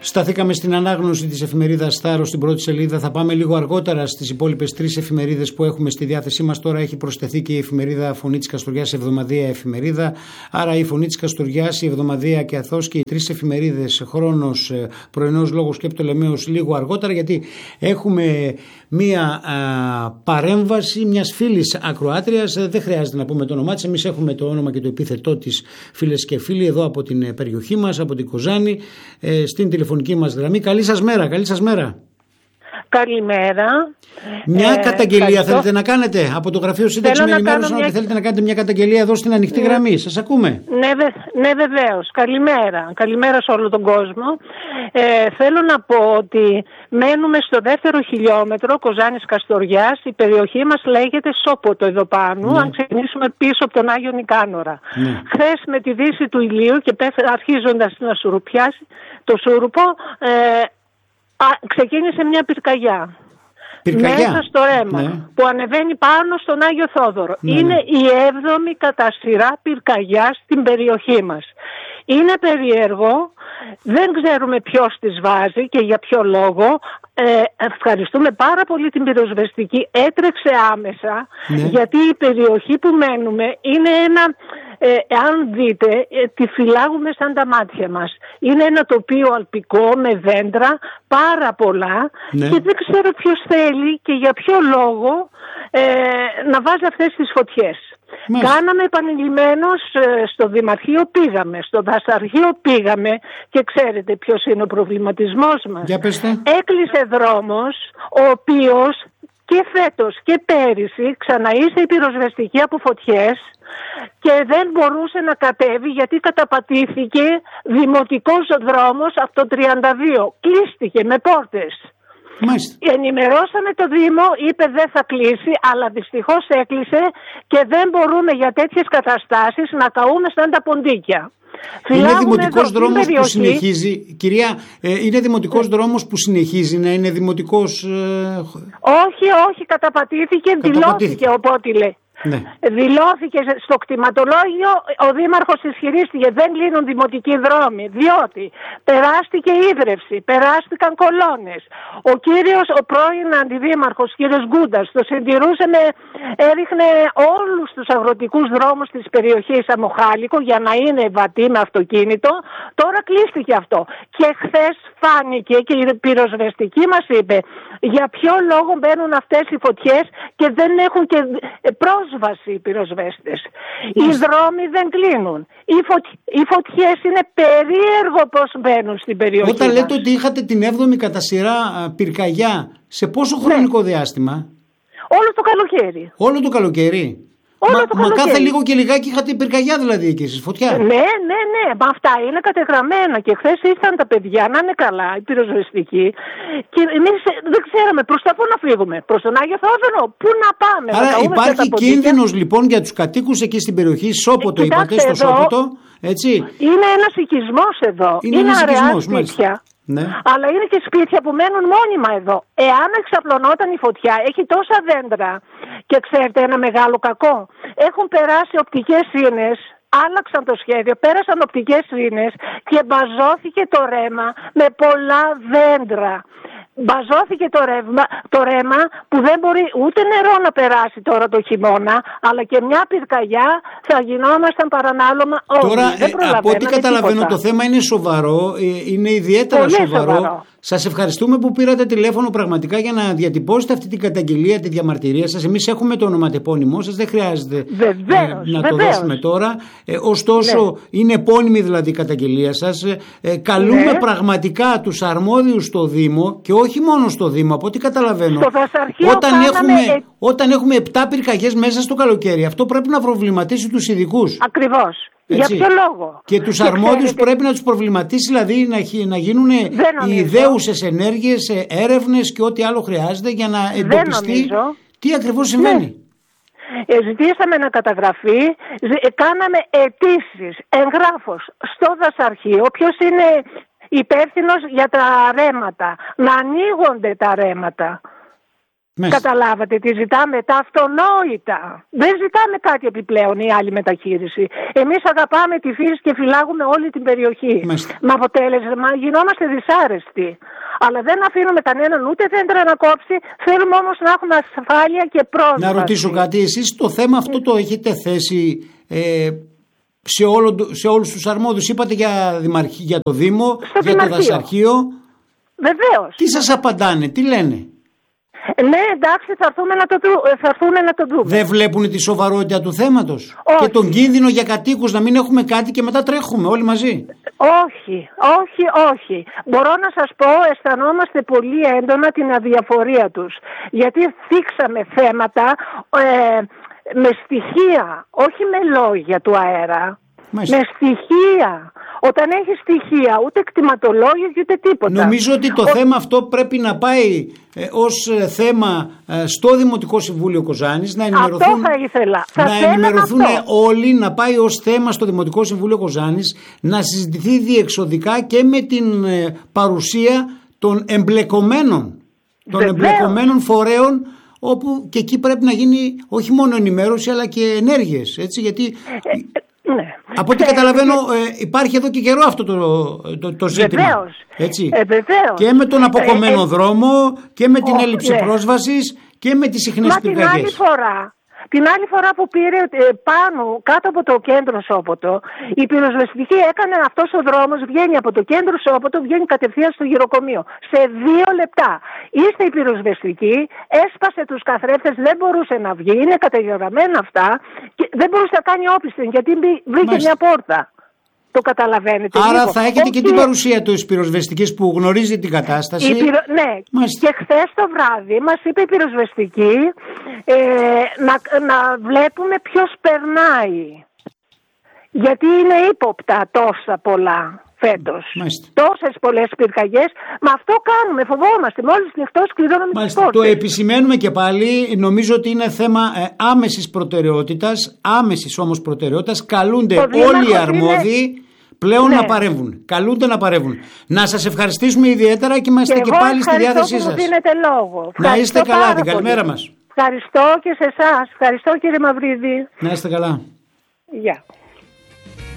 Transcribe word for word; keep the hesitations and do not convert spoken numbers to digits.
Σταθήκαμε στην ανάγνωση της εφημερίδας Θάρρος στην πρώτη σελίδα. Θα πάμε λίγο αργότερα στις υπόλοιπες τρεις εφημερίδες που έχουμε στη διάθεσή μας. Τώρα έχει προσθεθεί και η εφημερίδα Φωνή της Καστοριάς, εβδομαδιαία εφημερίδα. Άρα η Φωνή της Καστοριάς, η εβδομαδιαία και Αθός και οι τρεις εφημερίδες Χρόνος, Πρωινός Λόγος και Πτολεμαίος λίγο αργότερα, γιατί έχουμε μία α, παρέμβαση μιας φίλης ακροάτριας. Δεν χρειάζεται να πούμε το όνομά της. Εμείς έχουμε το όνομα και το επίθετό της, φίλες και φίλοι, εδώ από την περιοχή μας, από την Κοζάνη, ε, στην τηλεφωνική μας γραμμή. Καλή σας μέρα, καλή σας μέρα. Καλημέρα. Μια ε, καταγγελία ευχαριστώ. Θέλετε να κάνετε από το Γραφείο Σύνταξη? Με ενημέρωσαν μια... ότι θέλετε να κάνετε μια καταγγελία εδώ στην ανοιχτή ναι. γραμμή. Σας ακούμε. Ναι, βε... ναι βεβαίως. Καλημέρα. Καλημέρα σε όλο τον κόσμο. Ε, θέλω να πω ότι μένουμε στο δεύτερο χιλιόμετρο Κοζάνης Καστοριάς. Η περιοχή μας λέγεται Σόποτο εδώ πάνω, ναι. αν ξεκινήσουμε πίσω από τον Άγιο Νικάνορα. Ναι. Χθες με τη δύση του ηλίου και αρχίζοντας να σουρουπιάσει το σούρουπο, ε, Α, ξεκίνησε μια πυρκαγιά, πυρκαγιά μέσα στο ρέμα, ναι. που ανεβαίνει πάνω στον Άγιο Θόδωρο. Ναι, είναι ναι. η έβδομη κατά σειρά πυρκαγιά στην περιοχή μας. Είναι περίεργο, δεν ξέρουμε ποιος τις βάζει και για ποιο λόγο. Ε, ευχαριστούμε πάρα πολύ την πυροσβεστική, έτρεξε άμεσα, ναι. γιατί η περιοχή που μένουμε είναι ένα, ε, αν δείτε, ε, τη φυλάγουμε σαν τα μάτια μας. Είναι ένα τοπίο αλπικό με δέντρα, πάρα πολλά, ναι. και δεν ξέρω ποιος θέλει και για ποιο λόγο ε, να βάζει αυτές τις φωτιές. Μάλιστα. Κάναμε επανειλημμένως στο Δημαρχείο, πήγαμε, στο Δασαρχείο πήγαμε και ξέρετε ποιος είναι ο προβληματισμός μας. Για πέστε. Έκλεισε δρόμος ο οποίος και φέτος και πέρυσι ξαναείσε η πυροσβεστική από φωτιές και δεν μπορούσε να κατέβει γιατί καταπατήθηκε δημοτικός δρόμος από το τριάντα δύο. Κλείστηκε με πόρτες. Μάλιστα. Ενημερώσαμε το Δήμο, είπε δεν θα κλείσει, αλλά δυστυχώς έκλεισε και δεν μπορούμε για τέτοιες καταστάσεις να καούμε σαν τα ποντίκια. Είναι δημοτικός δρόμος που συνεχίζει, κυρία, ε, είναι δημοτικός δρόμος που συνεχίζει να είναι δημοτικός... Ε... Όχι, όχι, καταπατήθηκε, δηλώθηκε οπότε λέει. Ναι. Δηλώθηκε στο κτηματολόγιο, ο Δήμαρχος ισχυρίστηκε δεν λύνουν δημοτικοί δρόμοι, διότι περάστηκε ίδρυυση, περάστηκαν κολόνες. Ο κύριος, ο πρώην αντιδήμαρχος, κύριος Γκούντας, το συντηρούσε με, έριχνε όλους τους αγροτικούς δρόμους της περιοχής Αμοχάλικο για να είναι βατή με αυτοκίνητο. Τώρα κλείστηκε αυτό. Και χθες φάνηκε και η πυροσβεστική μας είπε για ποιο λόγο μπαίνουν αυτές οι φωτιές και δεν έχουν και πρόσβαση οι πυροσβέστες. Οι δρόμοι δεν κλείνουν. Οι, φωτ... οι φωτιές είναι περίεργο πώς μπαίνουν στην περιοχή. Όταν μας. λέτε ότι είχατε την έβδομη κατά σειρά πυρκαγιά, σε πόσο χρονικό ναι. διάστημα? Όλο το καλοκαίρι. Όλο το καλοκαίρι. Όλο μα, το μα κάθε λίγο και λιγάκι είχατε πυρκαγιά δηλαδή εκεί στις φωτιά. Ναι, ναι, ναι. Μα αυτά είναι κατεγραμμένα. Και χθες ήρθαν τα παιδιά να είναι καλά, οι πυροσβεστικοί. Και εμείς δεν ξέραμε προς τα πού να φύγουμε. Προς τον Άγιο Θόδωρο, πού να πάμε. Άρα να υπάρχει κίνδυνος λοιπόν για τους κατοίκους εκεί στην περιοχή Σόποτο, ε, είπατε, στο εδώ, Σόποτο. Έτσι. Είναι ένας οικισμός εδώ. Είναι, είναι αραιά σπίτια. Ναι. Αλλά είναι και σπίτια που μένουν μόνιμα εδώ. Εάν εξαπλωνόταν η φωτιά, έχει τόσα δέντρα και ξέρετε ένα μεγάλο κακό. Έχουν περάσει οπτικές ίνες, άλλαξαν το σχέδιο, πέρασαν οπτικές ίνες και μπαζώθηκε το ρέμα με πολλά δέντρα. Μπαζώθηκε το ρέμα, το ρέμα που δεν μπορεί ούτε νερό να περάσει τώρα το χειμώνα, αλλά και μια πυρκαγιά θα γινόμασταν παρανάλωμα όλοι. Τώρα ε, από ό,τι καταλαβαίνω τίποτα. Το θέμα είναι σοβαρό, είναι ιδιαίτερα Πολύ σοβαρό. σοβαρό. Σας ευχαριστούμε που πήρατε τηλέφωνο πραγματικά για να διατυπώσετε αυτή την καταγγελία, τη διαμαρτυρία σας. Εμείς έχουμε το ονοματεπώνυμό σας, δεν χρειάζεται βεβαίως, ε, να βεβαίως. το δώσουμε τώρα. Ε, ωστόσο, ναι. είναι επώνυμη δηλαδή η καταγγελία σας. Ε, καλούμε ναι. πραγματικά τους αρμόδιους στο Δήμο και όχι μόνο στο Δήμο, από ό,τι καταλαβαίνω. Στο Δασαρχείο όταν, κάναμε... έχουμε, όταν έχουμε επτά πυρκαγιές μέσα στο καλοκαίρι, αυτό πρέπει να προβληματίσει τους ειδικούς. Ακριβώς. Έτσι. Για ποιο λόγο? Και τους και αρμόδιους ξέρετε... πρέπει να τους προβληματίσει, δηλαδή να, να γίνουν οι ιδέουσες ενέργειες, έρευνες και ό,τι άλλο χρειάζεται για να εντοπιστεί τι ακριβώς συμβαίνει. Ναι. Ε, ζητήσαμε να καταγραφεί, κάναμε αιτήσεις, εγγράφος στο Δασαρχείο, ποιος είναι υπεύθυνος για τα ρέματα, να ανοίγονται τα ρέματα. Μέσα. Καταλάβατε τι ζητάμε? Τα αυτονόητα. Δεν ζητάμε κάτι επιπλέον ή άλλη μεταχείριση. Εμείς αγαπάμε τη φύση και φυλάγουμε όλη την περιοχή. Μέσα. Με αποτέλεσμα γινόμαστε δυσάρεστοι. Αλλά δεν αφήνουμε κανέναν ούτε δέντρα να κόψει. Θέλουμε όμως να έχουμε ασφάλεια και πρόσβαση. Να ρωτήσω κάτι. Εσείς το θέμα αυτό το έχετε θέσει ε, σε, όλο, σε όλους τους αρμόδιους? Είπατε για, δημαρχή, για το Δήμο, στο για δημαρχείο. το δασαρχείο. Βεβαίως. Τι σας απαντάνε, τι λένε? Ναι, εντάξει, θα έρθουμε να το, θα έρθουμε να το δούμε. Δεν βλέπουν τη σοβαρότητα του θέματος? Όχι. Και τον κίνδυνο για κατοίκους να μην έχουμε κάτι και μετά τρέχουμε όλοι μαζί? Όχι, όχι, όχι. Μπορώ να σας πω, αισθανόμαστε πολύ έντονα την αδιαφορία τους. Γιατί θίξαμε θέματα ε, με στοιχεία, όχι με λόγια του αέρα. Μάλιστα. Με στοιχεία. Όταν έχει στοιχεία, ούτε κτηματολόγιο ούτε τίποτα. Νομίζω ότι το Ο... θέμα αυτό πρέπει να πάει ε, ως ε, θέμα ε, στο Δημοτικό Συμβούλιο Κοζάνης, να ενημερωθούν, αυτό θα ήθελα. να θα ενημερωθούν αυτό. όλοι, να πάει ως θέμα στο Δημοτικό Συμβούλιο Κοζάνης, να συζητηθεί διεξοδικά και με την ε, παρουσία των εμπλεκομένων, των εμπλεκομένων φορέων, όπου και εκεί πρέπει να γίνει όχι μόνο ενημέρωση αλλά και ενέργειες, έτσι, γιατί... Ε, Ναι. Από ό,τι καταλαβαίνω ε, υπάρχει εδώ και καιρό αυτό το, το, το ζήτημα. Βεβαίως. Έτσι. Ε, βεβαίως. Και με τον αποκομμένο ε, ε, δρόμο και με την oh, έλλειψη ναι. πρόσβασης και με τις συχνές πυρκαγιές. Μα την άλλη φορά, την άλλη φορά που πήρε ε, πάνω κάτω από το κέντρο Σόποτο, η πυροσβεστική έκανε αυτός ο δρόμος, βγαίνει από το κέντρο Σόποτο, βγαίνει κατευθείαν στο γυροκομείο. Σε δύο λεπτά. Είστε η πυροσβεστική, έσπασε τους καθρέφτες, δεν μπορούσε να βγει, είναι καταγεγραμμένα αυτά και δεν μπορούσε να κάνει όπισθεν γιατί βρήκε μια πόρτα. Το καταλαβαίνετε? Άρα λίγο. θα έχετε Όχι... και την παρουσία του πυροσβεστικής που γνωρίζει την κατάσταση. Πυρο... Ναι, Μάλιστα. Και χθες το βράδυ μας είπε η πυροσβεστική ε, να, να βλέπουμε ποιος περνάει. Γιατί είναι ύποπτα τόσα πολλά φέτος. Μάλιστα. Τόσες πολλές πυρκαγιές. Μα αυτό κάνουμε, φοβόμαστε. Μόλις νυχτός κλειδώνουμε τις πόρτες. Το επισημαίνουμε και πάλι. Νομίζω ότι είναι θέμα ε, άμεσης προτεραιότητας. Άμεσης όμως προτεραιότητας. Καλούνται όλοι οι αρμόδιοι είναι... πλέον ναι. να παρέμβουν. Καλούνται να παρέμβουν. Να σας ευχαριστήσουμε ιδιαίτερα και είμαστε και, και πάλι στη διάθεσή σας. Που μου δίνετε λόγο. Να είστε καλά. Την καλημέρα μας. Ευχαριστώ και σε εσάς. Ευχαριστώ κύριε Μαυρίδη. Να είστε καλά. Γεια.